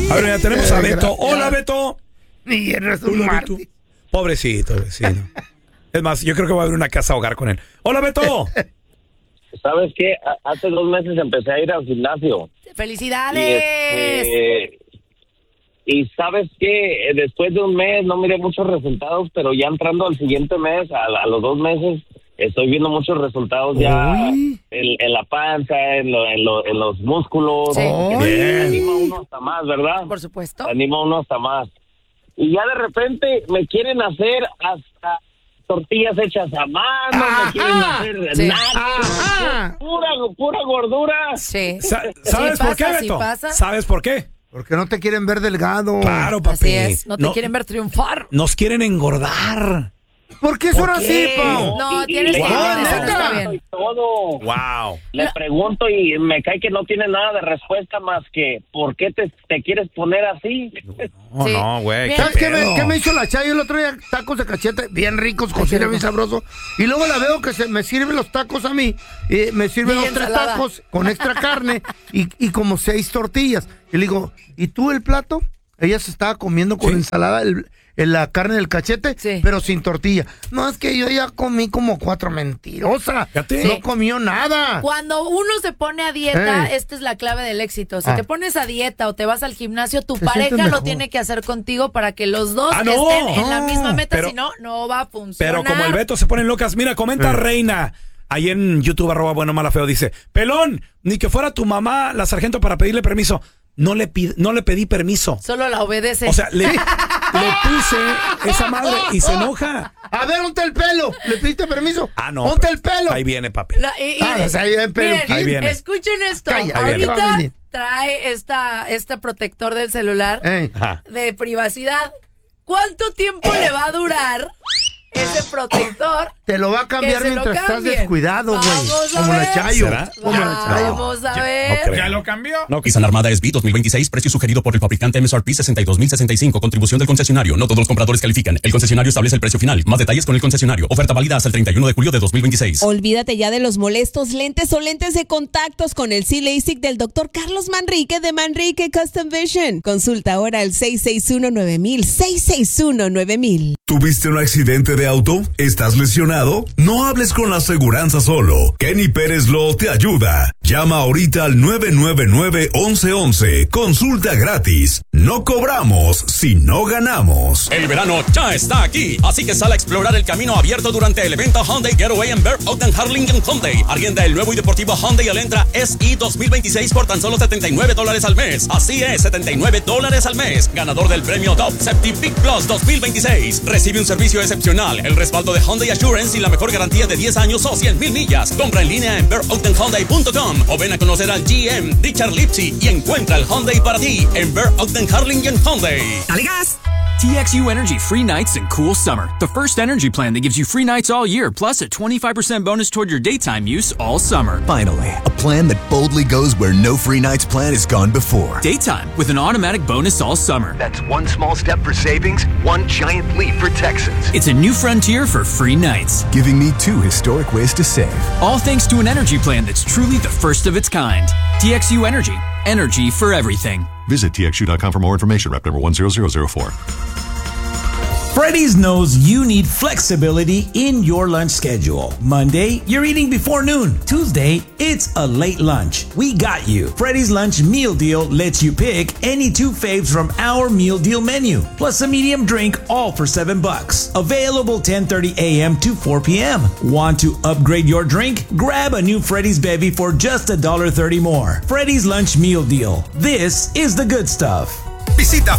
A ver, ya tenemos a Beto. Hola, Beto. Y es un Marty. Pobrecito, vecino. Es más, yo creo que voy a abrir una casa hogar con él. Hola, Beto. ¿Sabes qué? Hace 2 meses empecé a ir al gimnasio. ¡Felicidades! Y ¿sabes qué? Después de un mes no miré muchos resultados, pero ya entrando al siguiente mes, a los 2 meses, estoy viendo muchos resultados ya en la panza, en los músculos. Sí. Que anima uno hasta más, ¿verdad? Por supuesto. Anima uno hasta más. Y ya de repente me quieren hacer hasta tortillas hechas a mano, me quieren hacer nachos, pura gordura. Sí. ¿Sabes por qué, Beto? ¿Sabes por qué? Porque no te quieren ver delgado. Claro, papi. Así es, no te quieren ver triunfar. Nos quieren engordar. ¿Por qué son así, Pau? No, tienes que está bien. Todo. Wow. Le pregunto y me cae que no tiene nada de respuesta más que ¿por qué te quieres poner así? No, güey. ¿Sabes qué me hizo la Chayo el otro día? Tacos de cachete bien ricos, cocina bien sabroso. Y luego la veo que me sirven los tacos a mí. Y me sirven los 3 tacos con extra carne y como 6 tortillas. Y le digo, ¿y tú el plato? Ella se estaba comiendo con ensalada la carne del cachete, pero sin tortilla. No, es que yo ya comí como 4, mentirosa. No comió nada. Cuando uno se pone a dieta, esta es la clave del éxito. Si te pones a dieta o te vas al gimnasio, tu pareja lo tiene que hacer contigo para que los dos estén en la misma meta, si no, no va a funcionar. Pero como el Beto se ponen locas, mira, comenta Reina. Ahí en YouTube, @buenomalafeo, dice, pelón, ni que fuera tu mamá la sargento para pedirle permiso. No le pedí permiso. Solo la obedece. O sea, le puse esa madre y se enoja. A ver, ¿dónde el pelo? ¿Le pediste permiso? No. ¿Dónde el pelo? Ahí viene, papi. Ahí viene. Escuchen esto. Ahorita trae este protector del celular de privacidad. ¿Cuánto tiempo le va a durar ese protector? Te lo va a cambiar mientras estás descuidado, güey. Como la Chayo. Vamos a ver. ¿Ya lo cambió? Nissan Armada SB 2026, precio sugerido por el fabricante MSRP 62,065, contribución del concesionario. No todos los compradores califican. El concesionario establece el precio final. Más detalles con el concesionario. Oferta válida hasta el 31 de julio de 2026. Olvídate ya de los molestos lentes o lentes de contactos con el C-LASIK del Dr. Carlos Manrique de Manrique Custom Vision. Consulta ahora al 661-9000, 661-9000. ¿Tuviste un accidente de auto? ¿Estás lesionado? No hables con la aseguranza solo. Kenny Pérez Law te ayuda. Llama ahorita al 999-1111. Consulta gratis. No cobramos si no ganamos. El verano ya está aquí, así que sal a explorar el camino abierto durante el evento Hyundai Getaway en Bear Oak and Harlingen Hyundai. Arrienda el nuevo y deportivo Hyundai Elantra SI 2026 por tan solo $79 al mes. Así es, $79 al mes. Ganador del premio Top Safety Big Plus 2026. Recibe un servicio excepcional, el respaldo de Hyundai Assurance y la mejor garantía de 10 años o 100,000 millas. Compra en línea en BearOaktonHyundai.com o ven a conocer al GM Richard Lipsy y encuentra el Hyundai para ti en Bear Oak and Harlingen Hyundai. ¡Dale gas! TXU Energy free nights and cool summer. The first energy plan that gives you free nights all year, plus a 25% bonus toward your daytime use all summer. Finally, a plan that boldly goes where no free nights plan has gone before. Daytime with an automatic bonus all summer. That's one small step for savings, one giant leap for Texans. It's a new frontier for free nights, giving me 2 historic ways to save. All thanks to an energy plan that's truly the first of its kind. TXU Energy. Energy for everything. Visit TXU.com for more information. Rep number 10004. Freddy's knows you need flexibility in your lunch schedule. Monday, you're eating before noon. Tuesday, it's a late lunch. We got you. Freddy's Lunch Meal Deal lets you pick any 2 faves from our meal deal menu, plus a medium drink, all for $7. Available 10:30 a.m. to 4 p.m. Want to upgrade your drink? Grab a new Freddy's Bevy for just $1.30 more. Freddy's Lunch Meal Deal. This is the good stuff. Visita